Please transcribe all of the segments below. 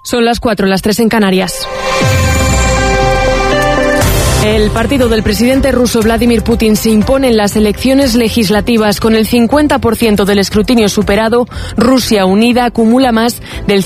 Son las 4, las 3 en Canarias. El partido del presidente ruso Vladimir Putin se impone en las elecciones legislativas. Con el 50% del escrutinio superado, Rusia Unida acumula más del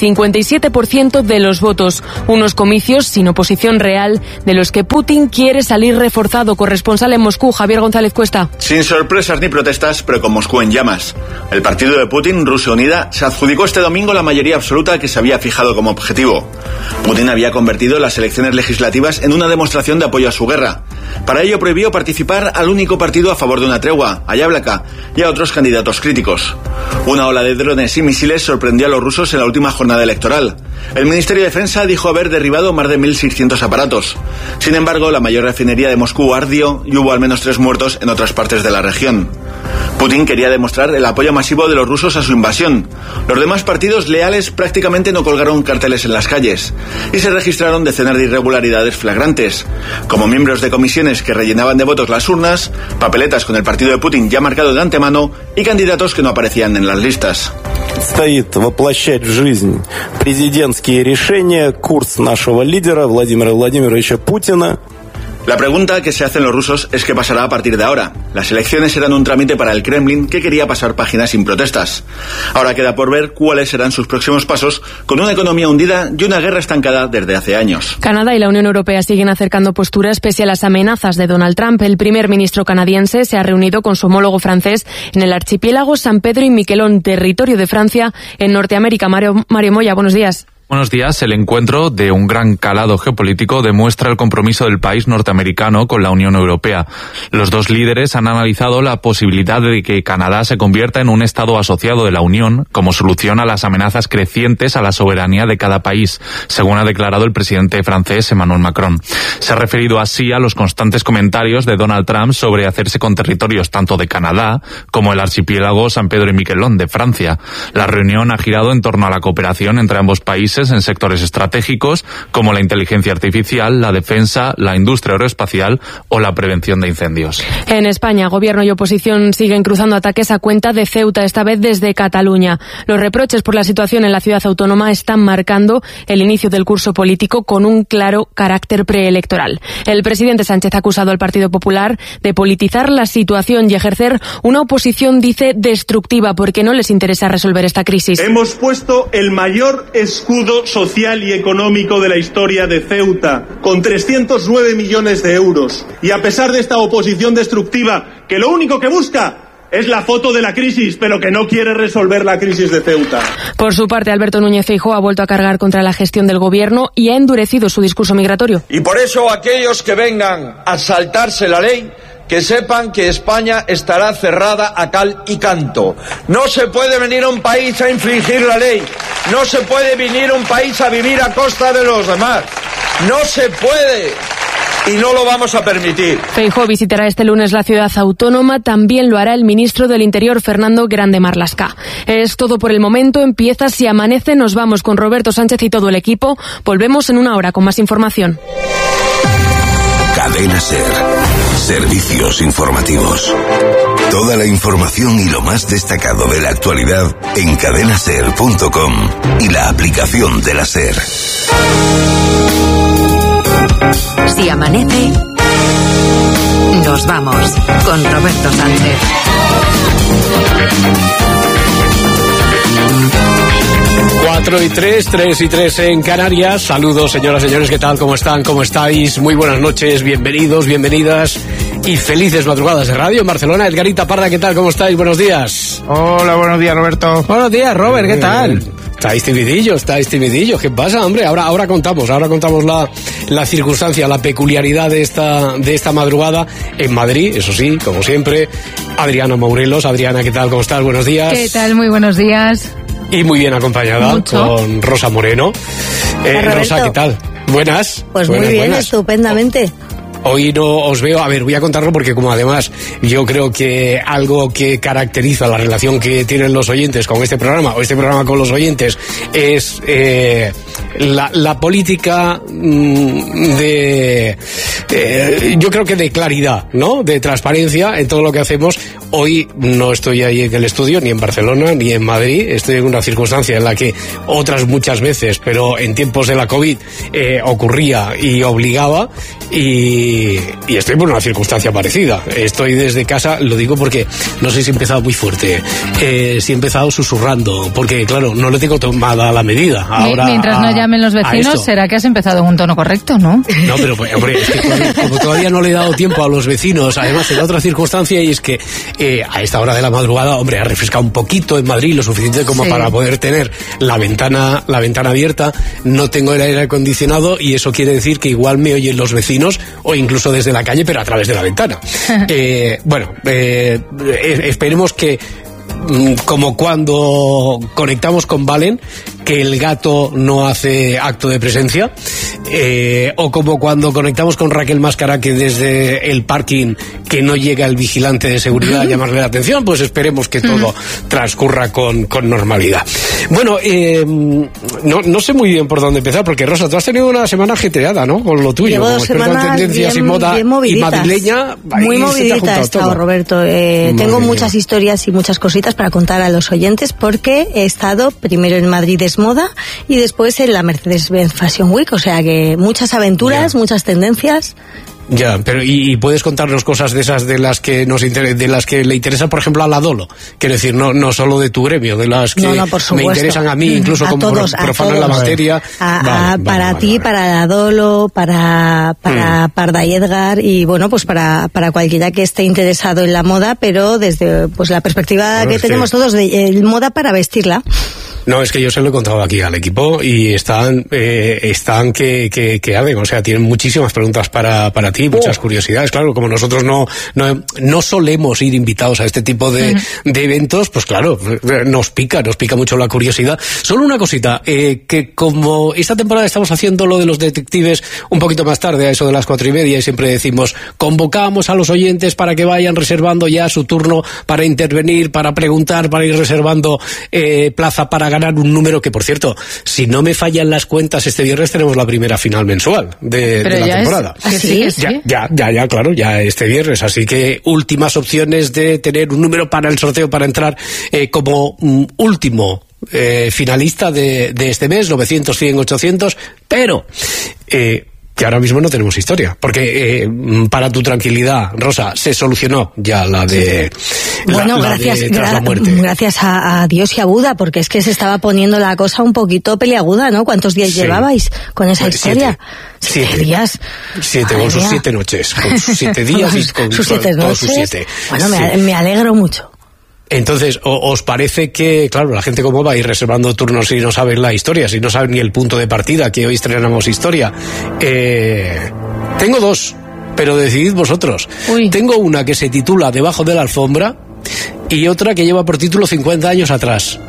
57% de los votos. Unos comicios sin oposición real, de los que Putin quiere salir reforzado. Corresponsal en Moscú, Javier González Cuesta. Sin sorpresas ni protestas, pero con Moscú en llamas. El partido de Putin, Rusia Unida, se adjudicó este domingo la mayoría absoluta que se había fijado como objetivo. Putin había convertido las elecciones legislativas en una demostración de apoyo a su guerra. Para ello prohibió participar al único partido a favor de una tregua, a Yablaka, y a otros candidatos críticos. Una ola de drones y misiles sorprendió a los rusos en la última jornada electoral. El Ministerio de Defensa dijo haber derribado más de 1.600 aparatos. Sin embargo, la mayor refinería de Moscú ardió y hubo al menos 3 muertos en otras partes de la región. Putin quería demostrar el apoyo masivo de los rusos a su invasión. Los demás partidos leales prácticamente no colgaron carteles en las calles y se registraron decenas de irregularidades flagrantes, como miembros de comisiones que rellenaban de votos las urnas, papeletas con el partido de Putin ya marcado de antemano y candidatos que no aparecían en las listas. Стоит воплощать в жизнь президентские решения, курс нашего лидера Владимира Владимировича Путина. La pregunta que se hacen los rusos es qué pasará a partir de ahora. Las elecciones eran un trámite para el Kremlin, que quería pasar páginas sin protestas. Ahora queda por ver cuáles serán sus próximos pasos, con una economía hundida y una guerra estancada desde hace años. Canadá y la Unión Europea siguen acercando posturas pese a las amenazas de Donald Trump. El primer ministro canadiense se ha reunido con su homólogo francés en el archipiélago San Pedro y Miquelón, territorio de Francia en Norteamérica. Mario Moya, buenos días. Buenos días. El encuentro, de un gran calado geopolítico, demuestra el compromiso del país norteamericano con la Unión Europea. Los dos líderes han analizado la posibilidad de que Canadá se convierta en un Estado asociado de la Unión como solución a las amenazas crecientes a la soberanía de cada país, según ha declarado el presidente francés Emmanuel Macron. Se ha referido así a los constantes comentarios de Donald Trump sobre hacerse con territorios tanto de Canadá como el archipiélago San Pedro y Miquelón de Francia. La reunión ha girado en torno a la cooperación entre ambos países en sectores estratégicos como la inteligencia artificial, la defensa, la industria aeroespacial o la prevención de incendios. En España, gobierno y oposición siguen cruzando ataques a cuenta de Ceuta, esta vez desde Cataluña. Los reproches por la situación en la ciudad autónoma están marcando el inicio del curso político con un claro carácter preelectoral. El presidente Sánchez ha acusado al Partido Popular de politizar la situación y ejercer una oposición, dice, destructiva, porque no les interesa resolver esta crisis. Hemos puesto el mayor escudo social y económico de la historia de Ceuta, con 309 millones de euros. Y a pesar de esta oposición destructiva, que lo único que busca es la foto de la crisis, pero que no quiere resolver la crisis de Ceuta. Por su parte, Alberto Núñez Feijóo ha vuelto a cargar contra la gestión del gobierno y ha endurecido su discurso migratorio. Y por eso aquellos que vengan a saltarse la ley, que sepan que España estará cerrada a cal y canto. No se puede venir a un país a infringir la ley. No se puede venir a un país a vivir a costa de los demás. No se puede. Y no lo vamos a permitir. Feijóo visitará este lunes la ciudad autónoma. También lo hará el ministro del Interior, Fernando Grande Marlaska. Es todo por el momento. Empieza Si Amanece. Nos vamos con Roberto Sánchez y todo el equipo. Volvemos en una hora con más información. Cadena SER. Servicios informativos. Toda la información y lo más destacado de la actualidad en cadenaser.com y la aplicación de la SER. Si amanece, nos vamos con Roberto Sánchez. 4:03, 3:03 en Canarias. Saludos, señoras y señores, ¿qué tal? ¿Cómo están? ¿Cómo estáis? Muy buenas noches, bienvenidos, bienvenidas y felices madrugadas de radio en Barcelona. Edgarita Parda, ¿qué tal? ¿Cómo estáis? Buenos días. Hola, buenos días, Roberto. Buenos días, Robert, ¿qué tal? Estáis timidillos. ¿Qué pasa, hombre? Ahora contamos la circunstancia, la peculiaridad de esta madrugada en Madrid, eso sí, como siempre. Adriana Mourelos. Adriana, ¿qué tal? ¿Cómo estás? Buenos días. ¿Qué tal? Muy buenos días. Y muy bien acompañada con Rosa Moreno. Rosa, ¿qué tal? Buenas. Pues muy bien, estupendamente. Hoy no os veo, voy a contarlo porque como además yo creo que algo que caracteriza la relación que tienen los oyentes con este programa, o este programa con los oyentes, es la política de yo creo que de claridad, ¿no? De transparencia en todo lo que hacemos. Hoy no estoy ahí en el estudio, ni en Barcelona, ni en Madrid. Estoy en una circunstancia en la que otras muchas veces, pero en tiempos de la COVID, ocurría y obligaba, y estoy por una circunstancia parecida. Estoy desde casa, lo digo porque no sé si he empezado muy fuerte, si he empezado susurrando, porque claro, no le tengo tomada la medida. Ahora, mientras no llamen los vecinos, será que has empezado en un tono correcto, ¿no? No, pero hombre, es que como todavía no le he dado tiempo a los vecinos, además en otra circunstancia, y es que a esta hora de la madrugada, hombre, ha refrescado un poquito en Madrid, lo suficiente como para poder tener la ventana abierta. No tengo el aire acondicionado y eso quiere decir que igual me oyen los vecinos o incluso desde la calle, pero a través de la ventana. Esperemos que, como cuando conectamos con Valen, que el gato no hace acto de presencia, o como cuando conectamos con Raquel Máscara, que desde el parking que no llega el vigilante de seguridad a llamarle la atención, pues esperemos que todo transcurra con normalidad. Bueno, no sé muy bien por dónde empezar, porque Rosa, tú has tenido una semana ajetreada, ¿no? Con lo tuyo, como experta en tendencias y moda y madrileña. Muy movidita ha estado, Roberto. Tengo muchas historias y muchas cositas para contar a los oyentes, porque he estado primero en Madrid es Moda y después en la Mercedes-Benz Fashion Week, o sea que muchas aventuras, muchas tendencias. Ya, pero y puedes contarnos cosas de esas de las que de las que le interesa, por ejemplo, a la Dolo. Quiero decir, no solo de tu gremio, de las que me interesan a mí, incluso a como todos, profano en la materia. Para ti, para la Dolo, para Parda y Edgar, y bueno, pues para cualquiera que esté interesado en la moda, pero desde pues la perspectiva que tenemos todos de moda para vestirla. No, es que yo se lo he contado aquí al equipo y están que arden, o sea, tienen muchísimas preguntas para ti, muchas curiosidades. Claro, como nosotros no solemos ir invitados a este tipo de eventos, pues claro, nos pica mucho la curiosidad. Solo una cosita, que como esta temporada estamos haciendo lo de los detectives un poquito más tarde, a eso de las 4:30, y siempre decimos, convocamos a los oyentes para que vayan reservando ya su turno para intervenir, para preguntar, para ir reservando plaza para ganar un número que, por cierto, si no me fallan las cuentas, este viernes tenemos la primera final mensual de la temporada. Ya, claro, ya este viernes, así que últimas opciones de tener un número para el sorteo para entrar como último finalista de este mes, 900, 100, 800, pero que ahora mismo no tenemos historia, porque para tu tranquilidad, Rosa, se solucionó ya la de tras la muerte. Gracias a Dios y a Buda, porque es que se estaba poniendo la cosa un poquito peliaguda, ¿no? ¿Cuántos días llevabais con esa historia? 7 días. 7, con sus 7 noches, con sus 7 días y con sus 7 noches. Sus 7. Bueno, me alegro mucho. Entonces, ¿os parece que, claro, la gente como va a ir reservando turnos si no saben la historia, si no saben ni el punto de partida, que hoy estrenamos historia? Tengo 2, pero decidid vosotros. Tengo una que se titula Debajo de la alfombra y otra que lleva por título 50 años atrás.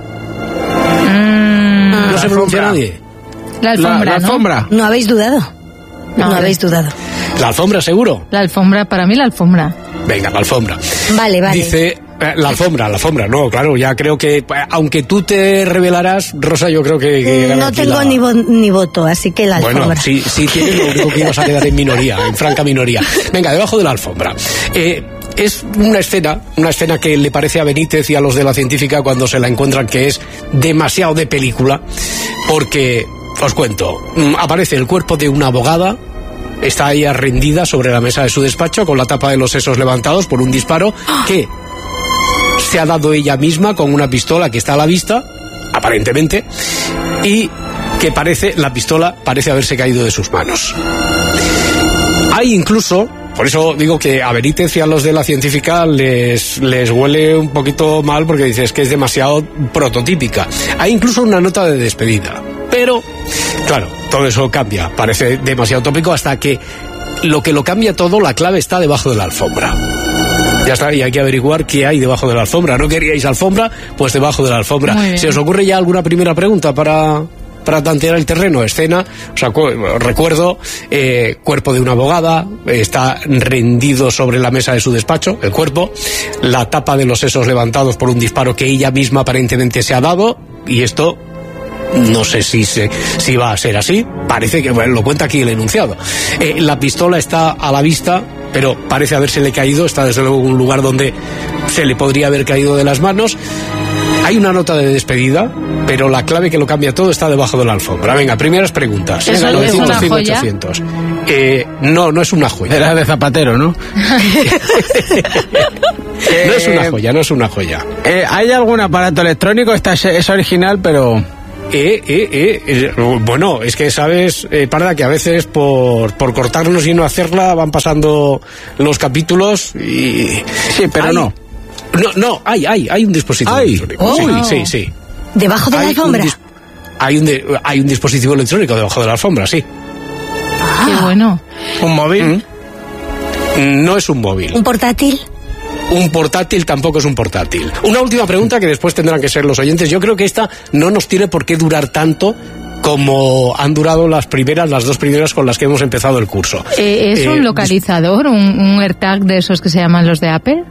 ¿No se pronuncia nadie? La alfombra, la alfombra. ¿No habéis dudado? No habéis dudado. ¿La alfombra, seguro? La alfombra, para mí la alfombra. Venga, la alfombra. Vale. Dice... La alfombra, no, claro, ya creo que, aunque tú te revelarás, Rosa, yo creo que no tengo ni voto, así que la alfombra. Bueno, sí tienes, lo único que ibas a quedar en minoría, en franca minoría. Venga, Debajo de la alfombra. Es una escena que le parece a Benítez y a los de la científica cuando se la encuentran que es demasiado de película, porque, os cuento, aparece el cuerpo de una abogada. Está ella rendida sobre la mesa de su despacho con la tapa de los sesos levantados por un disparo que se ha dado ella misma con una pistola que está a la vista, aparentemente, y que la pistola parece haberse caído de sus manos. Hay incluso, por eso digo que a Benítez y a los de la científica les huele un poquito mal, porque dices que es demasiado prototípica. Hay incluso una nota de despedida, pero claro, todo eso cambia, parece demasiado tópico, hasta que lo cambia todo, la clave está debajo de la alfombra. Ya está, y hay que averiguar qué hay debajo de la alfombra. ¿No queríais alfombra? Pues debajo de la alfombra. ¿Se os ocurre ya alguna primera pregunta para tantear el terreno? Escena, o sea, recuerdo, cuerpo de una abogada, está rendido sobre la mesa de su despacho, el cuerpo, la tapa de los sesos levantados por un disparo que ella misma aparentemente se ha dado, y esto No sé si va a ser así. Parece que, bueno, lo cuenta aquí el enunciado. La pistola está a la vista, pero parece habérsele caído. Está desde luego en un lugar donde se le podría haber caído de las manos. Hay una nota de despedida, pero la clave que lo cambia todo está debajo de la alfohra. Venga, primeras preguntas. ¿Eso es una joya? 800. No es una joya. Era de Zapatero, ¿no? No es una joya. ¿Hay algún aparato electrónico? Es original, pero... Bueno, es que sabes, Parda, que a veces por cortarnos y no hacerla van pasando los capítulos y... Sí, pero no. No, hay un dispositivo electrónico. Oh. Sí. ¿Debajo de la alfombra? Hay un dispositivo electrónico debajo de la alfombra, sí. Qué bueno. ¿Un móvil? No es un móvil. ¿Un portátil? Un portátil tampoco es un portátil. Una última pregunta que después tendrán que ser los oyentes. Yo creo que esta no nos tiene por qué durar tanto como han durado las dos primeras con las que hemos empezado el curso. ¿Es un localizador, un AirTag de esos que se llaman los de Apple?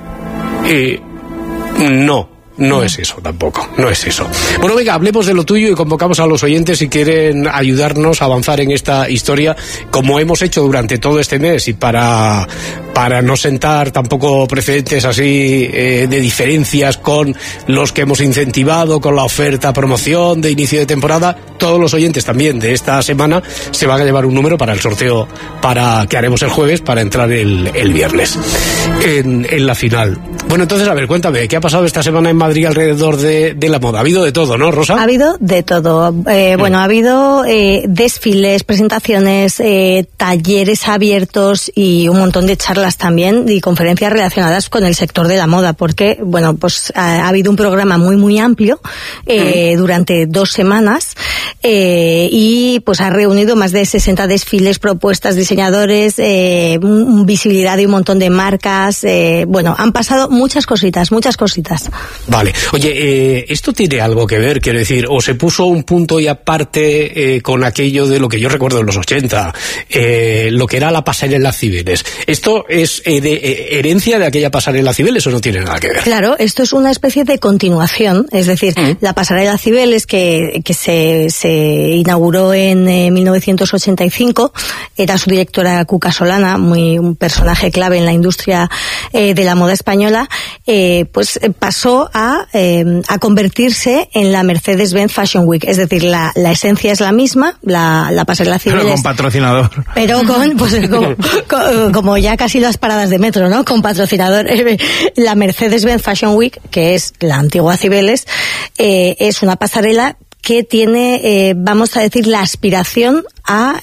No es eso tampoco, no es eso. Bueno, venga, hablemos de lo tuyo y convocamos a los oyentes si quieren ayudarnos a avanzar en esta historia, como hemos hecho durante todo este mes, y para no sentar tampoco precedentes así de diferencias con los que hemos incentivado, con la oferta promoción de inicio de temporada. Todos los oyentes también de esta semana se van a llevar un número para el sorteo que haremos el jueves para entrar el viernes en la final. Bueno, entonces, a ver, cuéntame, ¿qué ha pasado esta semana en Madrid alrededor de la moda? Ha habido de todo, ¿no, Rosa? Ha habido de todo. Bueno, ha habido desfiles, presentaciones, talleres abiertos y un montón de charlas también y conferencias relacionadas con el sector de la moda, porque, bueno, pues ha habido un programa muy amplio durante 2 semanas y pues ha reunido más de 60 desfiles, propuestas, diseñadores, visibilidad de un montón de marcas. Bueno, han pasado muchas cositas. Vale. Oye, ¿esto tiene algo que ver? Quiero decir, ¿o se puso un punto y aparte con aquello de lo que yo recuerdo en los 80, lo que era la pasarela Cibeles? ¿Esto es herencia de aquella pasarela Cibeles o no tiene nada que ver? Claro, esto es una especie de continuación, es decir, la pasarela Cibeles que se inauguró en 1985, era su directora Cuca Solana, un personaje clave en la industria de la moda española, pues pasó a convertirse en la Mercedes-Benz Fashion Week, es decir, la esencia es la misma, la pasarela Cibeles. Pero con patrocinador. Pero como ya casi las paradas de metro, ¿no? Con patrocinador. La Mercedes-Benz Fashion Week, que es la antigua Cibeles, es una pasarela que tiene, vamos a decir, la aspiración a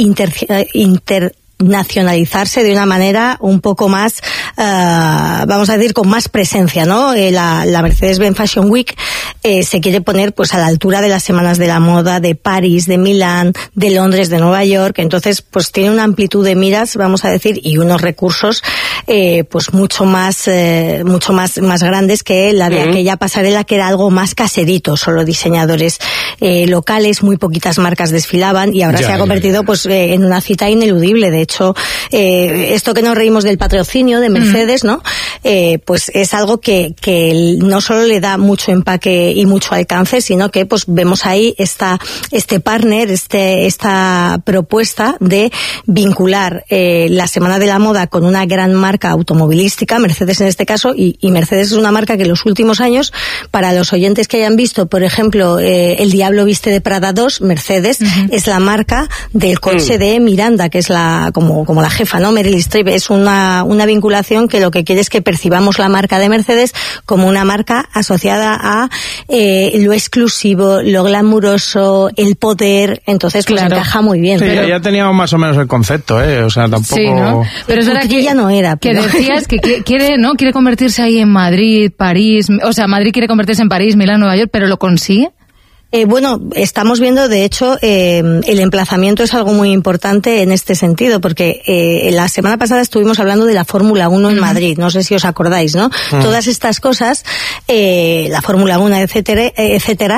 internacionalizarse de una manera un poco más, vamos a decir, con más presencia, ¿no? La Mercedes-Benz Fashion Week se quiere poner pues a la altura de las semanas de la moda de París, de Milán, de Londres, de Nueva York. Entonces, pues tiene una amplitud de miras, vamos a decir, y unos recursos pues mucho más grandes que la de aquella pasarela, que era algo más caserito, solo diseñadores locales, muy poquitas marcas desfilaban, y ahora se ha convertido pues en una cita ineludible. De hecho, esto que nos reímos del patrocinio de Mercedes, ¿no? Pues es algo que no solo le da mucho empaque y mucho alcance, sino que pues vemos ahí este partner, esta propuesta de vincular la Semana de la Moda con una gran marca automovilística, Mercedes en este caso, y Mercedes es una marca que en los últimos años, para los oyentes que hayan visto, por ejemplo, El Diablo Viste de Prada 2, Mercedes es la marca del coche de Miranda, que es como la jefa, ¿no? Meryl Streep. Es una vinculación que lo que quiere es que percibamos la marca de Mercedes como una marca asociada a lo exclusivo, lo glamuroso, el poder. Entonces, pues encaja muy bien. Sí, pero ya teníamos más o menos el concepto, o sea, tampoco... Sí, ¿no? Pero es verdad que ya no era. Que decías que quiere convertirse ahí en Madrid, París, o sea, Madrid quiere convertirse en París, Milán, Nueva York, pero ¿lo consigue? Bueno, estamos viendo, de hecho, el emplazamiento es algo muy importante en este sentido, porque la semana pasada estuvimos hablando de la Fórmula 1 en Madrid, no sé si os acordáis, ¿no? Todas estas cosas, la Fórmula 1, etcétera,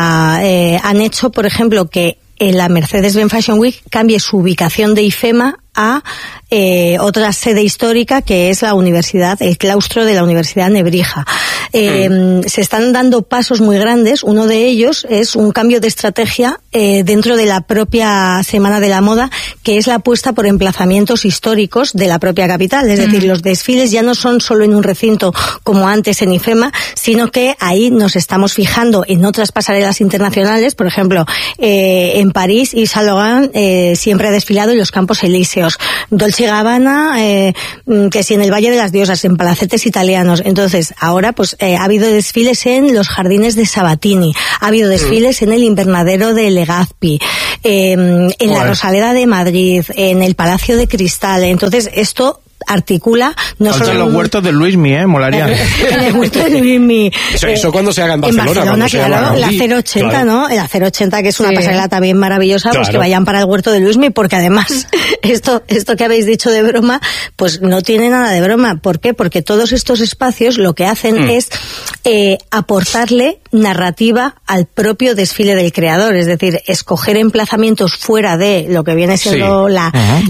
han hecho, por ejemplo, que la Mercedes-Benz Fashion Week cambie su ubicación de IFEMA a otra sede histórica que es el claustro de la Universidad Nebrija. Se están dando pasos muy grandes. Uno de ellos es un cambio de estrategia dentro de la propia Semana de la Moda, que es la apuesta por emplazamientos históricos de la propia capital. Es decir, los desfiles ya no son solo en un recinto como antes en IFEMA, sino que ahí nos estamos fijando en otras pasarelas internacionales. Por ejemplo, en París, Yves Saint Laurent siempre ha desfilado en los Campos Elíseos. Dolce & Gabbana, que si en el Valle de las Diosas, en palacetes italianos. Entonces, ahora pues ha habido desfiles en los jardines de Sabatini, ha habido desfiles en el invernadero de Legazpi, en la Rosaleda de Madrid, en el Palacio de Cristal. Entonces, esto articula no solo en los huertos de Luismi, molaría. En el huerto de Luismi. Eso cuando se haga en Barcelona. Claro, la 080, claro. ¿no? La 080, que es una pasarela también maravillosa, claro. Pues que vayan para el huerto de Luismi, porque además esto que habéis dicho de broma, pues no tiene nada de broma. ¿Por qué? Porque todos estos espacios lo que hacen es aportarle narrativa al propio desfile del creador, es decir, escoger emplazamientos fuera de lo que viene siendo el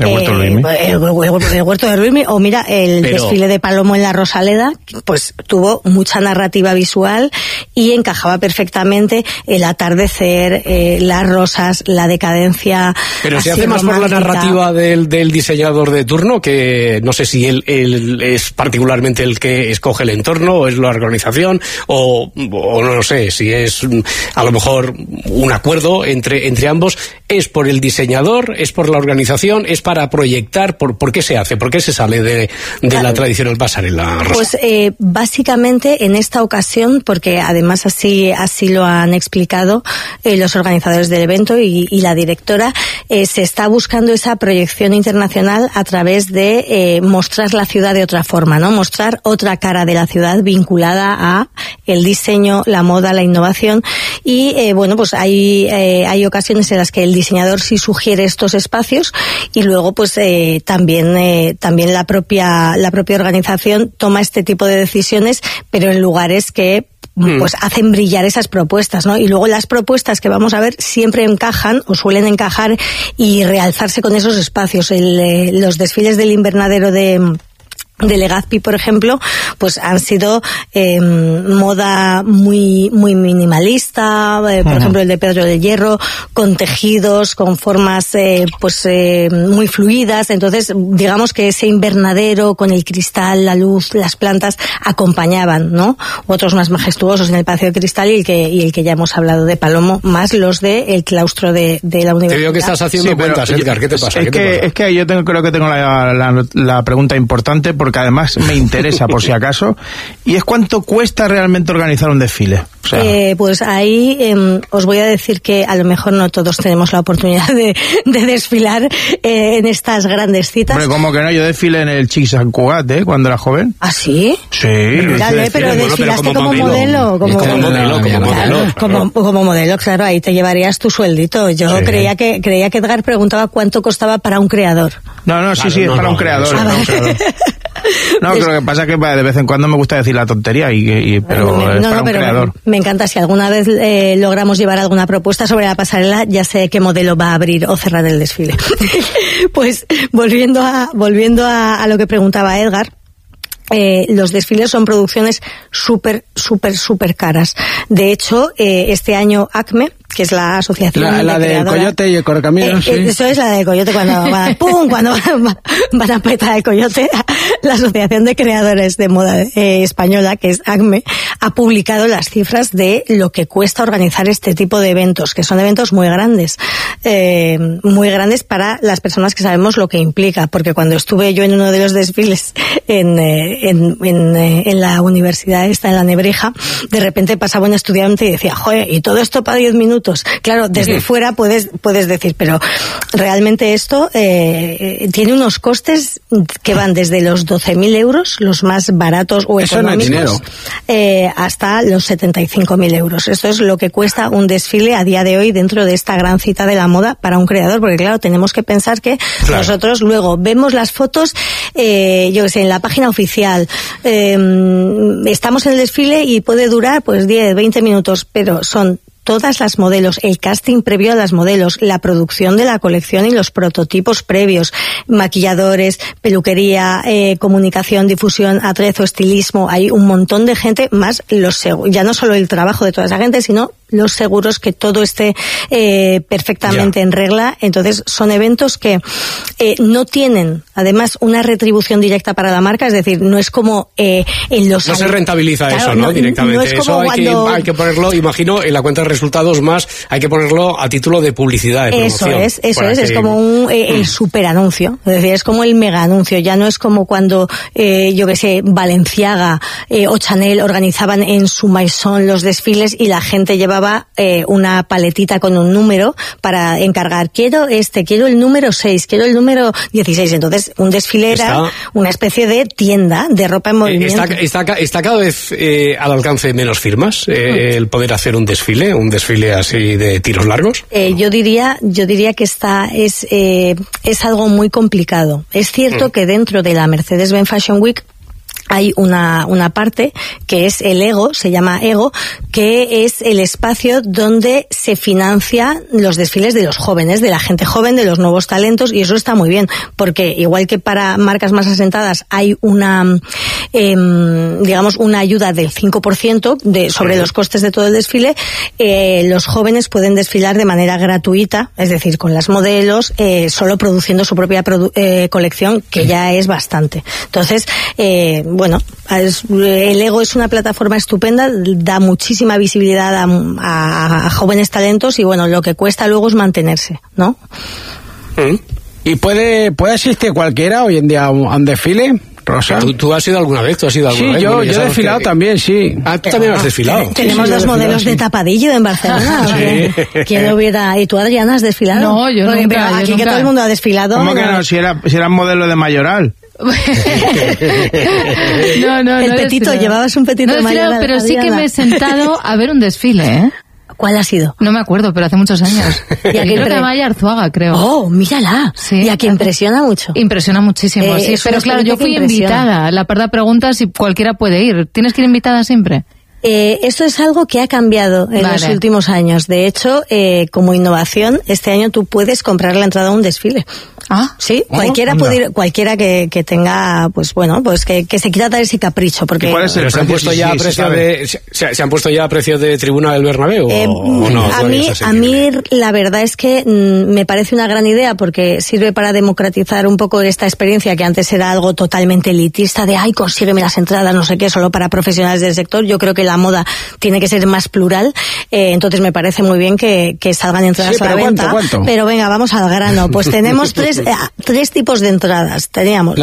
huerto de Luismi. O mira, desfile de Palomo en la Rosaleda, pues tuvo mucha narrativa visual y encajaba perfectamente el atardecer, las rosas, la decadencia. Pero se hace más por la narrativa del diseñador de turno, que no sé si él es particularmente el que escoge el entorno, o es la organización, o no sé, si es a lo mejor un acuerdo entre ambos. ¿Es por el diseñador, es por la organización, es para proyectar? ¿Por qué se hace? ¿Por qué se sale de la tradicional pasarela, Rosa? Pues básicamente en esta ocasión, porque además así lo han explicado los organizadores del evento y la directora, se está buscando esa proyección internacional a través de mostrar la ciudad de otra forma, ¿no? Mostrar otra cara de la ciudad vinculada a el diseño, la moda, la innovación. Y bueno, pues hay ocasiones en las que el diseñador sí sugiere estos espacios y luego pues también la propia organización toma este tipo de decisiones, pero en lugares que pues hacen brillar esas propuestas, ¿no? Y luego las propuestas que vamos a ver siempre encajan o suelen encajar y realzarse con esos espacios. Los desfiles del invernadero de Legazpi, por ejemplo, pues han sido moda muy minimalista, por ejemplo el de Pedro del Hierro, con tejidos, con formas muy fluidas. Entonces, digamos que ese invernadero con el cristal, la luz, las plantas acompañaban, ¿no? Otros más majestuosos en el Palacio de Cristal y el que ya hemos hablado de Palomo, más los del claustro de la universidad. Te veo que estás haciendo cuentas, Edgar. ¿Qué te pasa? Es que yo creo que tengo la pregunta importante, porque además me interesa por si acaso, y es cuánto cuesta realmente organizar un desfile. O sea, pues ahí os voy a decir que a lo mejor no todos tenemos la oportunidad de desfilar en estas grandes citas. Hombre, ¿cómo que no? Yo desfilé en el Chic Sant Cugat, cuando era joven. ¿Ah, sí? Sí. Pero desfilaste como modelo. Como modelo, claro, ahí te llevarías tu sueldito. Yo creía que Edgar preguntaba cuánto costaba para un creador. No, sí, es para un creador. No, lo que pasa es que de vez en cuando me gusta decir la tontería, pero es para un creador. Me encanta, si alguna vez logramos llevar alguna propuesta sobre la pasarela, ya sé qué modelo va a abrir o cerrar el desfile. Pues volviendo a lo que preguntaba Edgar, los desfiles son producciones súper caras. De hecho, este año ACME, que es la asociación la del Coyote y el Correcaminos, sí. Eso es la del Coyote, cuando van a petar el Coyote. La Asociación de Creadores de Moda Española, que es ACME, ha publicado las cifras de lo que cuesta organizar este tipo de eventos, que son eventos muy grandes para las personas que sabemos lo que implica, porque cuando estuve yo en uno de los desfiles en la universidad esta, en la Nebrija, de repente pasaba un estudiante y decía, joder, y todo esto para 10 minutos. Claro, desde fuera puedes decir, pero realmente esto tiene unos costes que van desde los 12.000 euros, los más baratos o económicos, hasta los 75.000 euros. Esto es lo que cuesta un desfile a día de hoy dentro de esta gran cita de la moda para un creador, porque claro, tenemos que pensar que nosotros luego vemos las fotos, yo que sé, en la página oficial, estamos en el desfile y puede durar pues 10, 20 minutos, pero son todas las modelos, el casting previo a las modelos, la producción de la colección y los prototipos previos, maquilladores, peluquería, comunicación, difusión, atrezo, estilismo. Hay un montón de gente, más ya no solo el trabajo de toda esa gente, sino los seguros, que todo esté perfectamente en regla. Entonces son eventos que no tienen además una retribución directa para la marca, es decir, no es como en los... No se rentabiliza, claro, eso, ¿no? Directamente. No es como eso hay que ponerlo, imagino, en la cuenta de resultados más, hay que ponerlo a título de publicidad, de promoción. Eso es como el superanuncio, es decir, es como el mega anuncio, ya no es como cuando, yo que sé, Balenciaga o Chanel organizaban en su maison los desfiles y la gente llevaba una paletita con un número para encargar, quiero el número 6, quiero el número 16. Entonces, un desfile era una especie de tienda de ropa en movimiento. Está cada vez al alcance de menos firmas el poder hacer un desfile así de tiros largos. Yo diría que es algo muy complicado. Es cierto que dentro de la Mercedes-Benz Fashion Week hay una parte que es el EGO, se llama EGO, que es el espacio donde se financia los desfiles de los jóvenes, de la gente joven, de los nuevos talentos, y eso está muy bien, porque igual que para marcas más asentadas hay una ayuda del 5% sobre los costes de todo el desfile, los jóvenes pueden desfilar de manera gratuita, es decir, con las modelos, solo produciendo su propia colección, que ya es bastante. Entonces, el EGO es una plataforma estupenda, da muchísima visibilidad a jóvenes talentos y lo que cuesta luego es mantenerse, ¿no? ¿Y puede asistir cualquiera hoy en día a un desfile? Rosa. ¿Tú has ido alguna vez? Sí, yo he desfilado también, sí. Tú también has desfilado. Tenemos los modelos de Tapadillo en Barcelona. Sí. ¿Quién hubiera? ¿Y tú, Adriana, has desfilado? No, yo nunca. Pero aquí que todo el mundo ha desfilado. ¿Cómo que no? Si eras modelo de Mayoral. No, el petito, llevabas un petito de Mayoral. Pero sí que me he sentado a ver un desfile, ¿eh? ¿Cuál ha sido? No me acuerdo, pero hace muchos años. Y aquí creo que Amaya Arzuaga, creo. Oh, mírala. Sí. Y aquí impresiona mucho. Impresiona muchísimo, sí. Pero claro, yo fui invitada. La verdad pregunta si cualquiera puede ir. ¿Tienes que ir invitada siempre? Esto es algo que ha cambiado en los últimos años. De hecho, como innovación, este año tú puedes comprar la entrada a un desfile. Ah, sí, cualquiera puede ir, cualquiera que tenga, que se quiera dar ese capricho, porque ¿se han puesto ya a precio de tribuna del Bernabéu o no? A mí la verdad es que me parece una gran idea, porque sirve para democratizar un poco esta experiencia que antes era algo totalmente elitista de consígueme las entradas, no sé qué, solo para profesionales del sector. Yo creo que la moda tiene que ser más plural, entonces me parece muy bien que salgan entradas a la venta. ¿Cuánto? Pero venga, vamos al grano. Pues tenemos tres tipos de entradas. Teníamos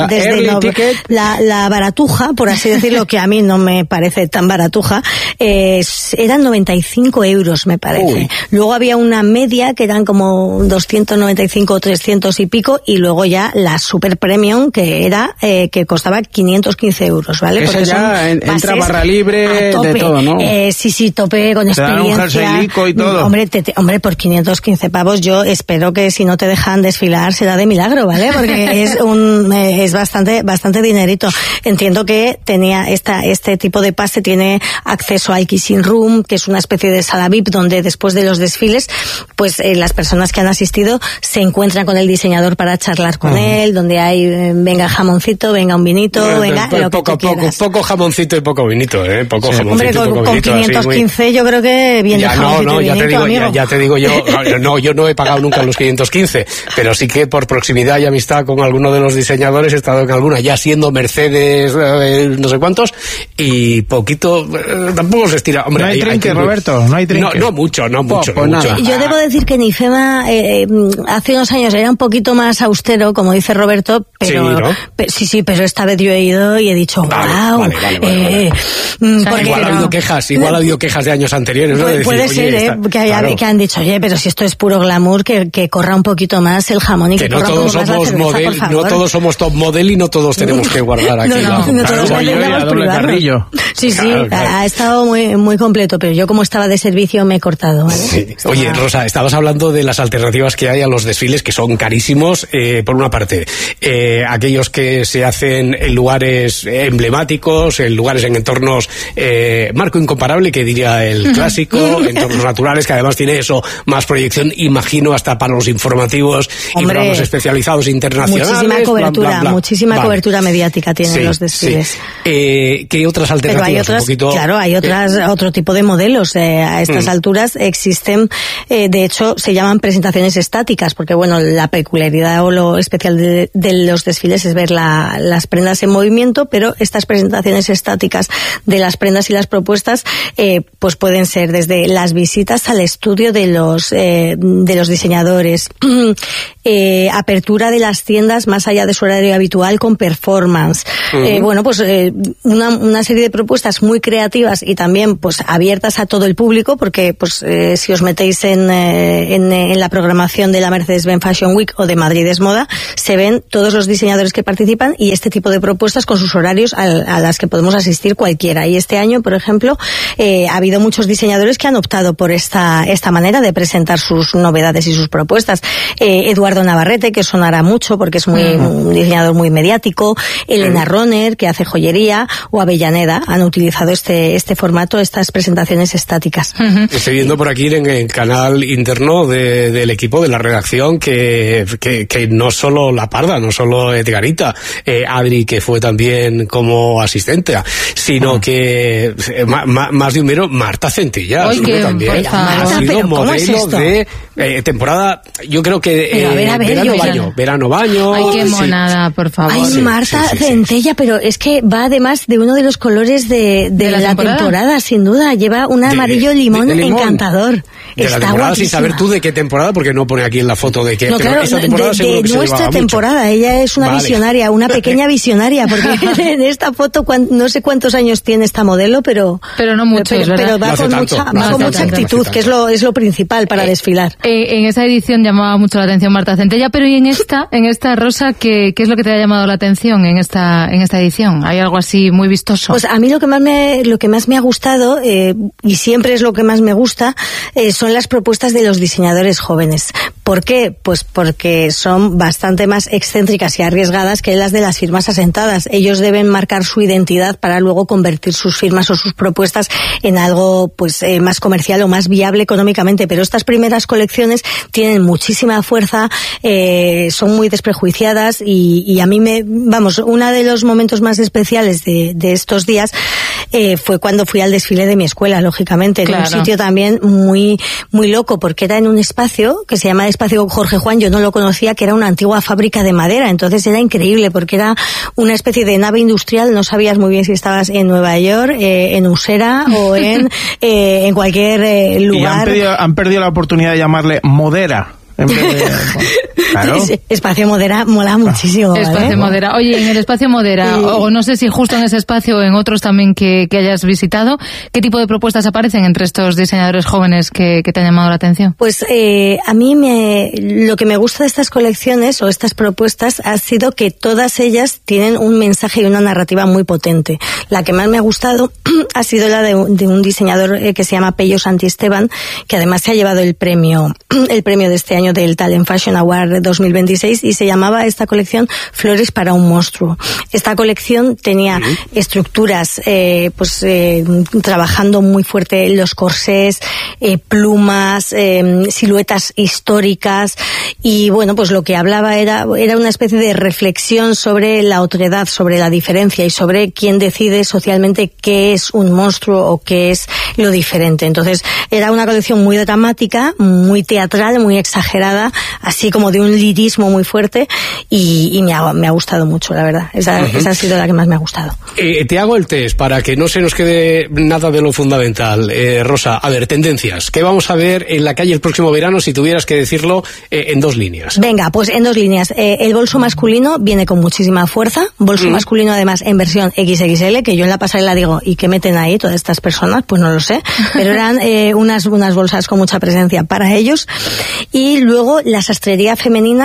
la baratuja, por así decirlo, que a mí no me parece tan baratuja, eran 95 euros, me parece. Uy. Luego había una media que eran como 295 o 300 y pico, y luego ya la super premium que costaba 515 euros, ¿vale? Esa ya entra barra libre de todo, ¿no? Sí, tope con experiencia. Un jersey y todo. Hombre, por 515 pavos yo espero que si no te dejan desfilar será de milagro, ¿vale? Porque es bastante dinerito. Entiendo que tenía este tipo de pase, tiene acceso al Kissing Room, que es una especie de sala VIP donde después de los desfiles, pues las personas que han asistido se encuentran con el diseñador para charlar con él, donde hay venga jamoncito, venga un vinito, venga lo que tú quieras. Poco jamoncito y poco vinito, Poco jamoncito. Hombre, con 515 yo creo que viene jamoncito y vinito, ya te digo yo, yo no he pagado nunca los 515, pero sí que por proximidad y amistad con alguno de los diseñadores he estado en alguna, ya siendo Mercedes, no sé cuántos, y poquito, tampoco se estira. Hombre, no hay trinque, Roberto, no hay trinque. No mucho. Yo debo decir que en IFEMA hace unos años era un poquito más austero, como dice Roberto, pero sí, ¿no? Pero esta vez yo he ido y he dicho, wow. Igual ha habido quejas de años anteriores, ¿no? Puede ser, que han dicho, pero si esto es puro glamour, que corra un poquito más el jamón y que corra un poco más la cerveza, por favor. No todos somos top model y no todos tenemos que guardar aquí. No todos Sí, claro. Ha estado muy, muy completo, pero yo como estaba de servicio me he cortado, ¿vale? Sí. Oye, Rosa, Rosa, estabas hablando de las alternativas que hay a los desfiles, que son carísimos, por una parte. Aquellos que se hacen en lugares emblemáticos, en lugares, en entornos marco incomparable, que diría el clásico, entornos naturales, que además tiene eso, más proyección, imagino, hasta para los informativos y programas especializados internacionales. Muchísima cobertura, muchísima cobertura mediática tienen los desfiles. ¿Qué otras alternativas? Pero hay otras, claro, hay otro tipo de modelos. A estas alturas existen, de hecho, se llaman presentaciones estáticas, porque bueno, la peculiaridad o lo especial de los desfiles es ver las prendas en movimiento, pero estas presentaciones estáticas de las prendas y las propuestas, pues pueden ser desde las visitas al estudio de los diseñadores, apertura de las tiendas más allá de su horario habitual con performance, bueno, pues una serie de propuestas muy creativas y también pues abiertas a todo el público, porque pues si os metéis en la programación de la Mercedes-Benz Fashion Week o de Madrid es Moda, se ven todos los diseñadores que participan y este tipo de propuestas con sus horarios a las que podemos asistir cualquiera. Y este año, por ejemplo, ha habido muchos diseñadores que han optado por esta manera de presentar sus novedades y sus propuestas. Eduardo Navarrete, que sonará mucho porque es un diseñador muy mediático, Elena Roner, que hace joyería, o Avellaneda, han utilizado este formato, estas presentaciones estáticas. Estoy viendo por aquí en el canal interno del equipo de la redacción que no solo La Parda, no solo Edgarita, Adri, que fue también como asistente, sino que más de un mero Marta Centella, también ha sido modelo de temporada, yo creo que verano-baño. Ay, qué monada, por favor. Ay, Marta Centella, pero es que va además de uno de los colores de la temporada, sin duda. Lleva un amarillo limón encantador. Está guapísima. Sin saber tú de qué temporada, porque no pone aquí en la foto de qué. No, claro, de nuestra temporada. Mucho. Ella es una visionaria, una pequeña visionaria, porque en esta foto no sé cuántos años tiene esta modelo, pero no mucho, pero va con mucha actitud, que es lo principal para desfilar. En esa edición llamaba mucho la atención Marta Centella, pero ¿y en esta Rosa, qué es lo que te ha llamado la atención en esta edición? ¿Hay algo así muy vistoso? Pues a mí lo que más me ha gustado, y siempre es lo que más me gusta, son las propuestas de los diseñadores jóvenes. ¿Por qué? Pues porque son bastante más excéntricas y arriesgadas que las de las firmas asentadas. Ellos deben marcar su identidad para luego convertir sus firmas o sus propuestas en algo pues más comercial o más viable económicamente. Pero estas primeras colecciones tienen muchísima fuerza, son muy desprejuiciadas y a mí uno de los momentos más especiales de estos días fue cuando fui al desfile de mi escuela, lógicamente, en un sitio también muy, muy loco, porque era en un espacio que se llama Espacio Jorge Juan, yo no lo conocía, que era una antigua fábrica de madera, entonces era increíble porque era una especie de nave industrial, no sabías muy bien si estabas en Nueva York, en Usera o en cualquier lugar. Y han perdido la oportunidad de llamarle Modera. Claro. Espacio Modera mola muchísimo. Espacio Modera. Oye, en el Espacio Modera, o no sé si justo en ese espacio o en otros también que hayas visitado, ¿qué tipo de propuestas aparecen entre estos diseñadores jóvenes que te han llamado la atención? Pues a mí lo que me gusta de estas colecciones o estas propuestas ha sido que todas ellas tienen un mensaje y una narrativa muy potente. La que más me ha gustado ha sido la de un diseñador que se llama Pello Santisteban, que además se ha llevado el premio de este año del Talent Fashion Award 2026, y se llamaba esta colección Flores para un monstruo. Esta colección tenía estructuras trabajando muy fuerte los corsés, plumas, siluetas históricas, y bueno, pues lo que hablaba era una especie de reflexión sobre la otredad, sobre la diferencia y sobre quién decide socialmente qué es un monstruo o qué es lo diferente. Entonces era una colección muy dramática, muy teatral, muy exagerada, así como de un lirismo muy fuerte, y me ha gustado mucho, la verdad. Esa ha sido la que más me ha gustado. Te hago el test para que no se nos quede nada de lo fundamental. Rosa, a ver, tendencias. ¿Qué vamos a ver en la calle el próximo verano, si tuvieras que decirlo en 2 líneas? Venga, pues en 2 líneas. El bolso masculino viene con muchísima fuerza. Bolso masculino, además, en versión XXL, que yo en la pasarela digo, ¿y qué meten ahí todas estas personas? Pues no lo sé. Pero eran unas bolsas con mucha presencia para ellos. Y luego la sastrería femenina,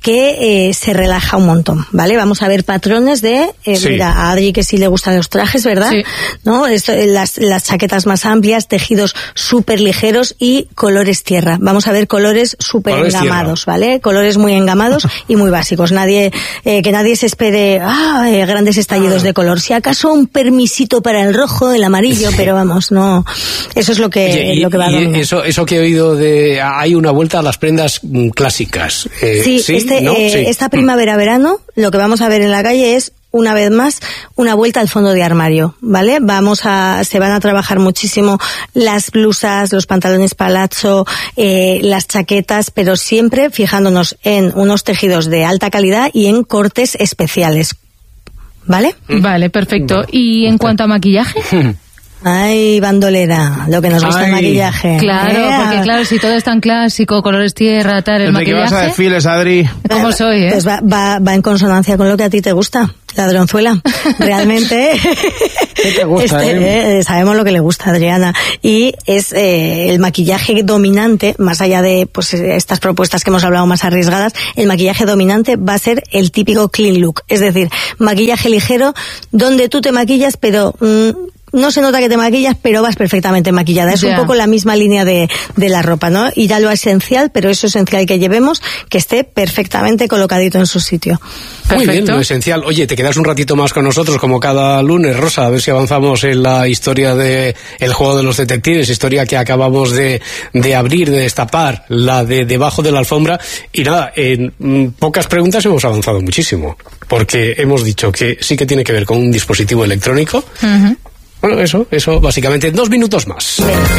que se relaja un montón, ¿vale? Vamos a ver patrones de, mira, a Adri que sí le gustan los trajes, ¿verdad? Sí. ¿No? Las chaquetas más amplias, tejidos súper ligeros y colores tierra. Vamos a ver colores súper engamados, ¿vale? Colores muy engamados y muy básicos. Que nadie se espere grandes estallidos de color. Si acaso un permisito para el rojo, el amarillo, pero vamos, no. Eso es lo que va a dominar. Eso que he oído hay una vuelta a las prendas clásicas. Esta primavera-verano, lo que vamos a ver en la calle es, una vez más, una vuelta al fondo de armario, ¿vale? Se van a trabajar muchísimo las blusas, los pantalones palazzo, las chaquetas, pero siempre fijándonos en unos tejidos de alta calidad y en cortes especiales, ¿vale? Vale, perfecto. ¿Y en cuanto a maquillaje? Ay, bandolera, lo que nos gusta el maquillaje. Claro, porque claro, si todo es tan clásico, colores tierra, tal, el maquillaje... ¿De qué vas a desfiles, Adri? ¿Cómo soy, Pues va en consonancia con lo que a ti te gusta, ladronzuela. Realmente... ¿Qué te gusta, sabemos lo que le gusta a Adriana. Y es el maquillaje dominante, más allá de pues estas propuestas que hemos hablado más arriesgadas, el maquillaje dominante va a ser el típico clean look. Es decir, maquillaje ligero, donde tú te maquillas, pero... no se nota que te maquillas, pero vas perfectamente maquillada. Es un poco la misma línea de la ropa, ¿no? Ir a lo esencial, pero eso esencial que llevemos, que esté perfectamente colocadito en su sitio. Perfecto. Muy bien, lo esencial. Oye, te quedas un ratito más con nosotros, como cada lunes, Rosa, a ver si avanzamos en la historia de El juego de los detectives, historia que acabamos de abrir, de destapar, la de Debajo de la alfombra. Y nada, en pocas preguntas hemos avanzado muchísimo, porque hemos dicho que sí que tiene que ver con un dispositivo electrónico. Uh-huh. Bueno, eso básicamente 2 minutos más.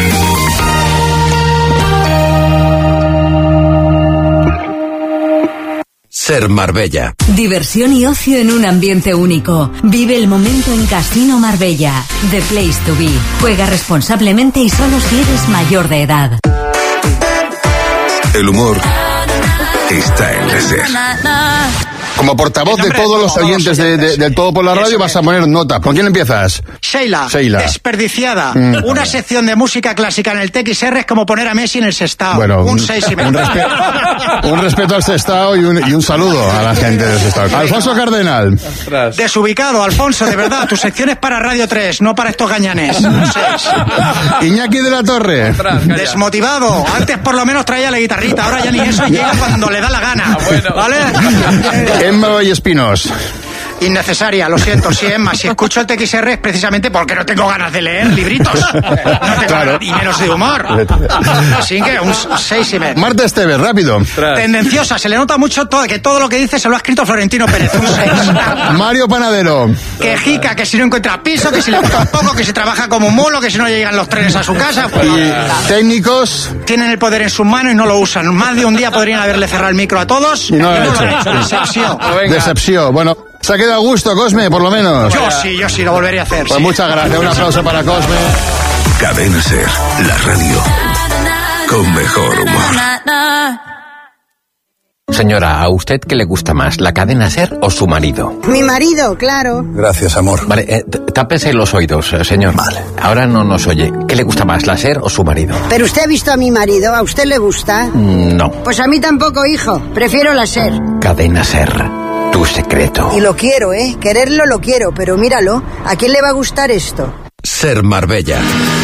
Ser Marbella. Diversión y ocio en un ambiente único. Vive el momento en Casino Marbella. The Place to Be. Juega responsablemente y solo si eres mayor de edad. El humor está en la SER. Como portavoz de todos los oyentes del Todo por la Radio vas a poner nota. ¿Con quién empiezas? Sheila. Desperdiciada. Una sección de música clásica en el TXR es como poner a Messi en el Sestao. Bueno, un 6,5. Un respeto al Sestao y un saludo a la gente del Sestao. Alfonso Cardenal. Desubicado, Alfonso, de verdad. Tu sección es para Radio 3, no para estos gañanes. Un 6. Iñaki de la Torre. Desmotivado. Antes por lo menos traía la guitarrita, ahora ya ni eso, llega cuando le da la gana. ¿Vale? Emma Vallespinos. Innecesaria, lo siento, sí, Emma. Si escucho el TXR es precisamente porque no tengo ganas de leer libritos. No tengo ganas, y menos de humor. Así que un 6,5. Marta Esteves, rápido. Tendenciosa, se le nota mucho que todo lo que dice se lo ha escrito Florentino Pérez. Un 6. Mario Panadero. Quejica, que si no encuentra piso, que si le gusta un poco, que si trabaja como un mulo, que si no llegan los trenes a su casa. Pues, y técnicos. Tienen el poder en sus manos y no lo usan. Más de un día podrían haberle cerrado el micro a todos. Y no lo han hecho. Decepción. Decepción. Bueno, se ha quedado a gusto, Cosme, por lo menos. Yo sí, lo volvería a hacer. Pues sí. Muchas gracias, un aplauso para Cosme. Cadena SER, la radio con mejor humor. Señora, ¿a usted qué le gusta más, la cadena SER o su marido? Mi marido, claro. Gracias, amor. Vale, tápese los oídos, señor. Vale. Ahora no nos oye. ¿Qué le gusta más, la SER o su marido? ¿Pero usted ha visto a mi marido? ¿A usted le gusta? No. Pues a mí tampoco, hijo. Prefiero la SER. Cadena SER, tu secreto. Y lo quiero, Quererlo lo quiero, pero míralo. ¿A quién le va a gustar esto? Ser Marbella.